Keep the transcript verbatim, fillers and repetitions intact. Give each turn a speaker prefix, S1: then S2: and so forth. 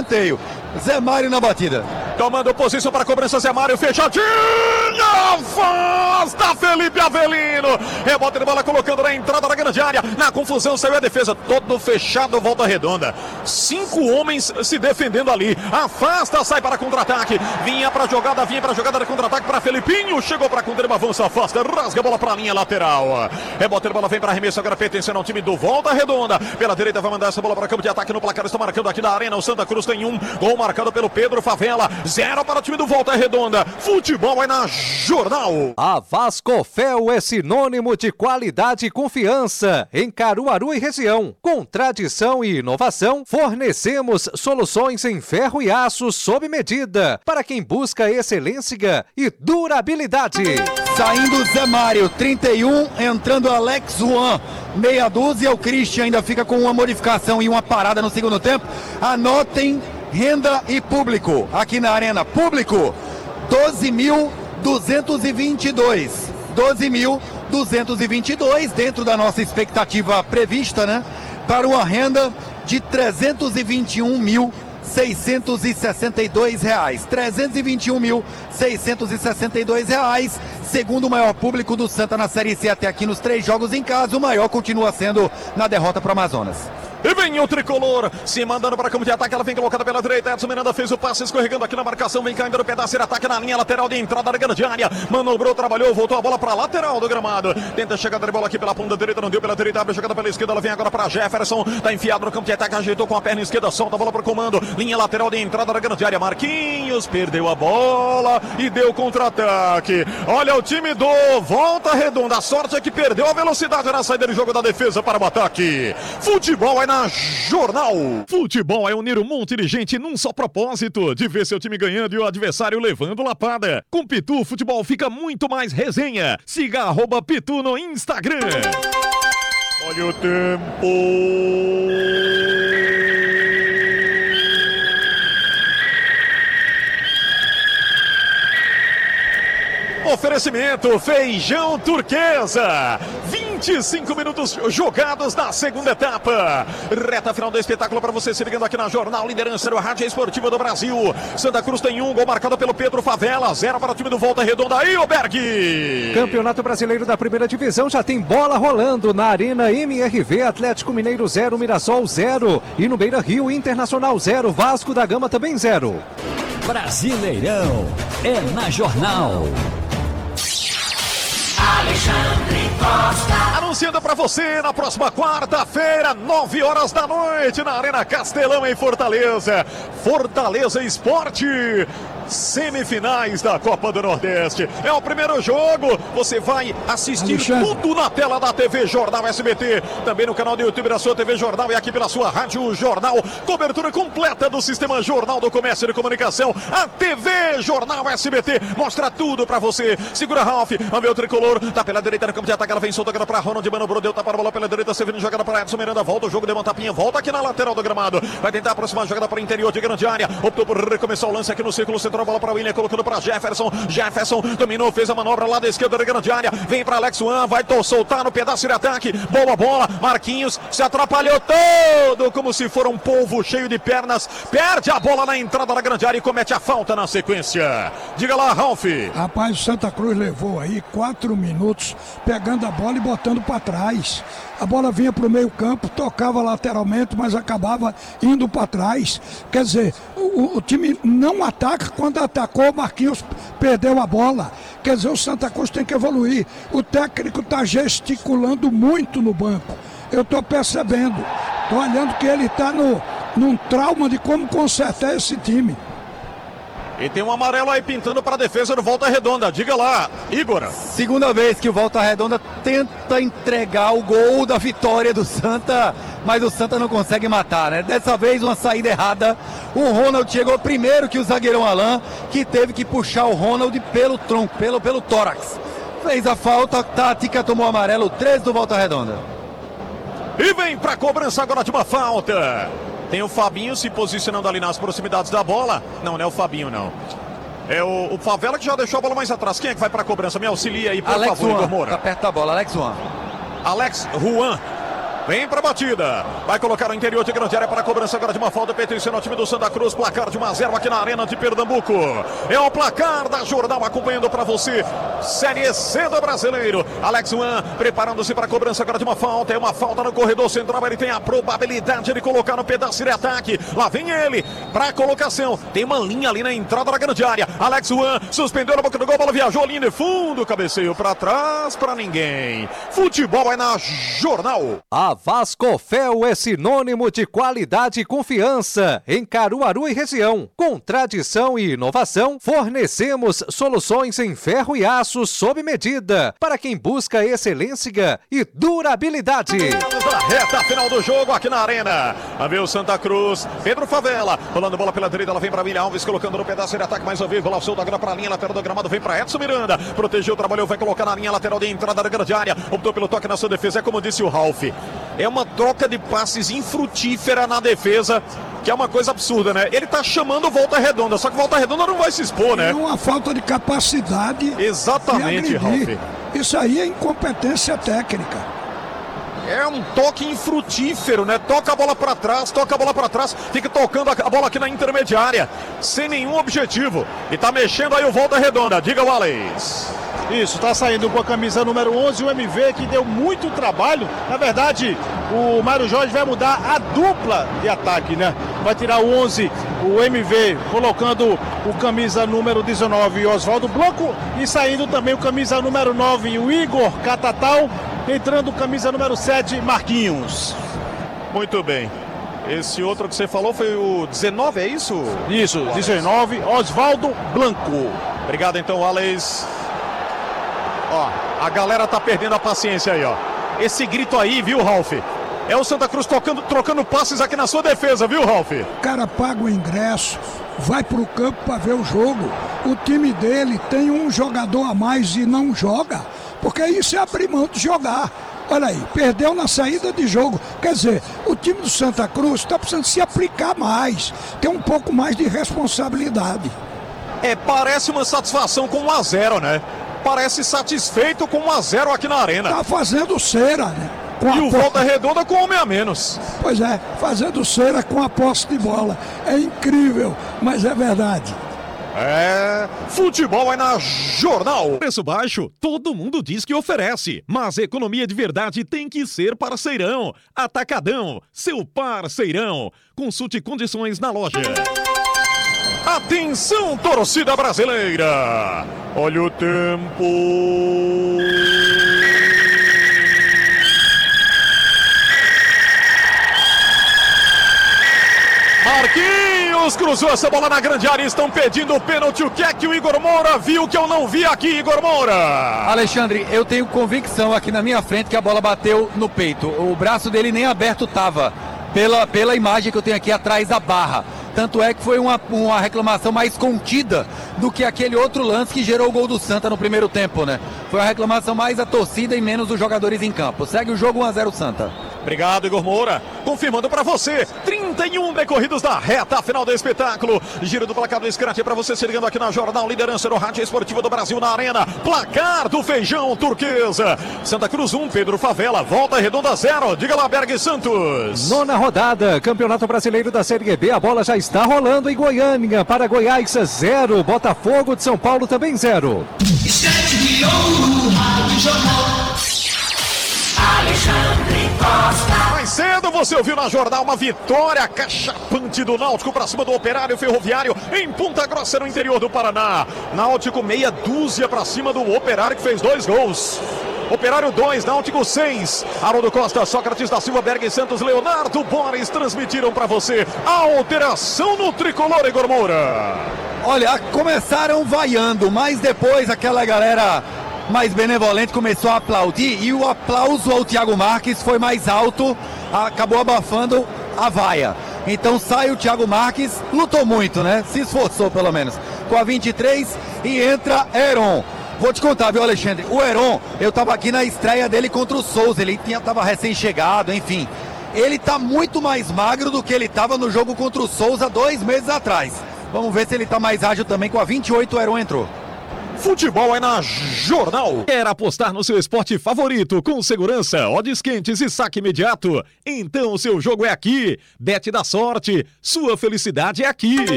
S1: escanteio. Zé Mário na batida.
S2: Tomando posição para a cobrança, Zé Mário, fechadinho, afasta Felipe Avelino, rebota de bola colocando na entrada da grande área, na confusão saiu a defesa, todo fechado, Volta Redonda, cinco homens se defendendo ali, afasta, sai para contra-ataque, vinha para a jogada, vinha para a jogada de contra-ataque para Felipinho, chegou para conter, avança, afasta, rasga a bola para a linha lateral, rebota de bola, vem para arremesso, agora pertencendo ao time do Volta Redonda, pela direita vai mandar essa bola para campo de ataque no placar, está marcando aqui na arena, o Santa Cruz tem um, gol marcado pelo Pedro Favela, zero para o time do Volta Redonda. Futebol é na Jornal.
S3: A Vascofel é sinônimo de qualidade e confiança em Caruaru e região. Com tradição e inovação, fornecemos soluções em ferro e aço sob medida para quem busca excelência e durabilidade.
S1: Saindo Zé Mário, trinta e um, entrando Alex Juan, meia dúzia. O Christian ainda fica com uma modificação e uma parada no segundo tempo. Anotem renda e público aqui na arena. Público doze mil duzentos e vinte e dois, doze mil duzentos e vinte e dois, dentro da nossa expectativa prevista, né, para uma renda de trezentos e vinte e um mil seiscentos e sessenta e dois reais, trezentos e vinte e um mil seiscentos e sessenta e dois reais, segundo o maior público do Santa na Série C até aqui nos três jogos em casa. O maior continua sendo na derrota para o Amazonas.
S2: E vem o tricolor, se mandando para campo de ataque, ela vem colocada pela direita, Edson Miranda fez o passe, escorregando aqui na marcação, vem caindo no pedaço, ele ataca na linha lateral de entrada da grande área, manobrou, trabalhou, voltou a bola para a lateral do gramado, tenta chegar de bola aqui pela ponta direita, não deu pela direita, abre a jogada pela esquerda, ela vem agora para Jefferson, tá enfiado no campo de ataque, ajeitou com a perna esquerda, solta a bola para o comando, linha lateral de entrada da grande área, Marquinhos perdeu a bola e deu contra-ataque, olha o time do Volta Redonda, a sorte é que perdeu a velocidade na saída de jogo da defesa para o ataque. Futebol é na Jornal. Futebol é unir um monte de gente num só propósito, de ver seu time ganhando e o adversário levando lapada. Com Pitu, futebol fica muito mais resenha. Siga arroba Pitu no Instagram. Olha o tempo. Oferecimento Feijão Turquesa. vinte e cinco minutos jogados na segunda etapa. Reta final do espetáculo para você se ligando aqui na Jornal, liderança do Rádio Esportiva do Brasil. Santa Cruz tem um, gol marcado pelo Pedro Favela, zero para o time do Volta Redonda. Aí, Oberg!
S3: Campeonato Brasileiro da Primeira Divisão já tem bola rolando na Arena M R V, Atlético Mineiro zero, Mirassol zero. E no Beira Rio, Internacional zero, Vasco da Gama também zero.
S4: Brasileirão é na Jornal.
S2: Alexandre Costa. Anunciando para você na próxima quarta-feira, nove horas da noite, na Arena Castelão em Fortaleza. Fortaleza Esporte. Semifinais da Copa do Nordeste. É o primeiro jogo. Você vai assistir Alexandre. Tudo na tela da T V Jornal S B T. Também no canal do YouTube da sua T V Jornal e aqui pela sua Rádio Jornal. Cobertura completa do Sistema Jornal do Comércio e Comunicação. A T V Jornal S B T mostra tudo pra você. Segura Ralf. Vamos ver o tricolor. Tá pela direita no campo de ataque. Ela vem solta agora pra Ronald. Mano Brodeu. Tá para a bola pela direita. Servindo jogada para Edson Miranda. Volta o jogo. Deu uma tapinha. Volta aqui na lateral do gramado. Vai tentar aproximar a jogada para o interior de grande área. Optou por recomeçar o lance aqui no círculo central. Bola para o William. Colocando para Jefferson. Jefferson dominou. Fez a manobra lá da esquerda da grande área. Vem para Alex Juan. Vai soltar no pedaço de ataque. Boa bola. Marquinhos se atrapalhou todo. Como se for um polvo cheio de pernas. Perde a bola na entrada da grande área e comete a falta na sequência. Diga lá, Ralf.
S5: Rapaz, o Santa Cruz levou aí quatro minutos pegando a bola e botando para trás. A bola vinha para o meio campo, tocava lateralmente, mas acabava indo para trás. Quer dizer, o, o time não ataca. Quando atacou, o Marquinhos perdeu a bola. Quer dizer, o Santa Cruz tem que evoluir. O técnico está gesticulando muito no banco. Eu estou percebendo. Estou olhando que ele está num trauma de como consertar esse time.
S2: E tem um amarelo aí pintando para a defesa do Volta Redonda. Diga lá, Igor.
S1: Segunda vez que o Volta Redonda tenta entregar o gol da vitória do Santa, mas o Santa não consegue matar, né? Dessa vez uma saída errada. O Ronald chegou primeiro que o zagueirão Alain, que teve que puxar o Ronald pelo tronco, pelo, pelo tórax. Fez a falta, Tática tomou amarelo, três do Volta Redonda.
S2: E vem para a cobrança agora de uma falta. Tem o Fabinho se posicionando ali nas proximidades da bola. Não, não é o Fabinho, não. É o, o Favela que já deixou a bola mais atrás. Quem é que vai para a cobrança? Me auxilia aí, por
S1: Alex
S2: favor,
S1: Juan,
S2: Igor Moura.
S1: tá perto da bola, Alex Juan.
S2: Alex Juan. Vem pra batida. Vai colocar no interior de grande área para a cobrança agora de uma falta. Pertencendo ao time do Santa Cruz. Placar de um a zero aqui na Arena de Pernambuco. É o placar da Jornal acompanhando para você. Série C do Brasileiro. Alex Wan preparando-se para a cobrança agora de uma falta. É uma falta no corredor central. Ele tem a probabilidade de colocar no pedaço de ataque. Lá vem ele para a colocação. Tem uma linha ali na entrada da grande área. Alex Wan suspendeu na boca do gol. A bola viajou ali no fundo. Cabeceio para trás para ninguém. Futebol é na Jornal.
S3: A Vascofel é sinônimo de qualidade e confiança em Caruaru e região. Com tradição e inovação, fornecemos soluções em ferro e aço sob medida para quem busca excelência e durabilidade.
S2: Vamos à reta final do jogo aqui na Arena. A ver o Santa Cruz, Pedro Favela, rolando bola pela direita, ela vem para William Alves, colocando no pedaço de ataque mais uma vez, bola solta agora para a linha lateral do gramado, vem para Edson Miranda, protegeu, trabalhou, vai colocar na linha lateral de entrada da grande área, optou pelo toque na sua defesa, é como disse o Ralf. É uma troca de passes infrutífera na defesa, que é uma coisa absurda, né? Ele tá chamando Volta Redonda, só que Volta Redonda não vai se expor, né?
S5: É uma falta de capacidade.
S2: Exatamente, Ralf.
S5: Isso aí é incompetência técnica.
S2: É um toque infrutífero, né? Toca a bola para trás, toca a bola para trás, fica tocando a bola aqui na intermediária, sem nenhum objetivo. E tá mexendo aí o Volta Redonda. Diga, Wallace.
S6: Isso, tá saindo com a camisa número onze, o M V, que deu muito trabalho. Na verdade, o Mário Jorge vai mudar a dupla de ataque, né? Vai tirar o onze, o M V, colocando o camisa número dezenove, Oswaldo Blanco, e saindo também o camisa número nove, o Igor Catatal, entrando o camisa número sete, Marquinhos.
S2: Muito bem. Esse outro que você falou foi o dezenove, é isso?
S6: Isso, dezenove, Oswaldo Blanco.
S2: Obrigado então, Wallace. Ó, a galera tá perdendo a paciência aí, ó. Esse grito aí, viu, Ralf? É o Santa Cruz tocando, trocando passes aqui na sua defesa, viu, Ralf?
S5: O cara paga o ingresso, vai pro campo para ver o jogo. O time dele tem um jogador a mais e não joga, porque isso é abrir mão de jogar. Olha aí, perdeu na saída de jogo. Quer dizer, o time do Santa Cruz está precisando se aplicar mais, ter um pouco mais de responsabilidade.
S2: É, parece uma satisfação com um a zero, né? Parece satisfeito com um a zero aqui na Arena.
S5: Tá fazendo cera, né?
S2: Com e o po... Volta Redonda com homem a menos.
S5: Pois é, fazendo cera com a posse de bola. É incrível, mas é verdade.
S2: É, futebol é na Jornal.
S7: Preço baixo, todo mundo diz que oferece, mas economia de verdade tem que ser parceirão. Atacadão, seu parceirão. Consulte condições na loja.
S2: Atenção, torcida brasileira. Olha o tempo. Marquinhos cruzou essa bola na grande área. Estão pedindo o pênalti. O que é que o Igor Moura viu que eu não vi aqui, Igor Moura?
S1: Alexandre, eu tenho convicção aqui na minha frente que a bola bateu no peito. O braço dele nem aberto estava, pela, pela imagem que eu tenho aqui atrás da barra. Tanto é que foi uma, uma reclamação mais contida do que aquele outro lance que gerou o gol do Santa no primeiro tempo, né? Foi uma reclamação mais a torcida e menos os jogadores em campo. Segue o jogo um a zero Santa.
S2: Obrigado, Igor Moura. Confirmando para você, trinta e um decorridos da reta final do espetáculo. Giro do placar do Scratch para você se ligando aqui na Jornal, liderança no rádio esportivo do Brasil na Arena. Placar do Feijão Turquesa. Santa Cruz um, Pedro Favela. Volta Redonda zero. Diga lá, Berg Santos.
S3: Nona rodada, Campeonato Brasileiro da Série B. A bola já está rolando em Goiânia. Para Goiás, zero. Botafogo de São Paulo também zero.
S8: Esquete de ouro, Rádio Jornal. Alexandre Costa.
S2: Mais cedo você ouviu na Jornal uma vitória cachapante do Náutico para cima do Operário Ferroviário em Ponta Grossa, no interior do Paraná. Náutico meia dúzia para cima do Operário, que fez dois gols. Operário dois, Náutico seis. Haroldo Costa, Sócrates da Silva, Berg Santos, Leonardo Borges transmitiram para você a alteração no tricolor, Igor Moura.
S1: Olha, começaram vaiando, mas depois aquela galera mais benevolente começou a aplaudir e o aplauso ao Thiago Marques foi mais alto, acabou abafando a vaia. Então sai o Thiago Marques, lutou muito, né? Se esforçou pelo menos, com a vinte e três, e entra Heron. Vou te contar, viu, Alexandre? O Heron, eu tava aqui na estreia dele contra o Souza, ele tinha, tava recém-chegado, enfim. Ele tá muito mais magro do que ele tava no jogo contra o Souza dois meses atrás. Vamos ver se ele tá mais ágil também. Com a vinte e oito, o Heron entrou.
S2: Futebol é na Jornal.
S7: Quer apostar no seu esporte favorito com segurança, odds quentes e saque imediato? Então o seu jogo é aqui. Bet da sorte. Sua felicidade é aqui.